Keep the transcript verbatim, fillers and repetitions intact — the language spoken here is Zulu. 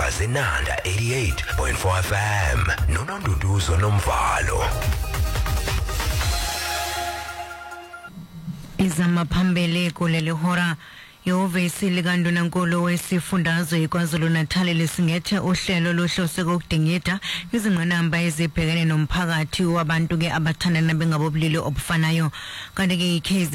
Zenanda eighty-eight point four F M. Nononduduzo nomvalo. Izama phambili kuleli hora yovesi likaNdunankulu wesifundazwe KwaZulu-Natal lisingethe uhlelo lohlose kokudingida izingqinamba ezibhekene nomphakathi wabantu ke abathandana bengabobulili obufanayo kanti ke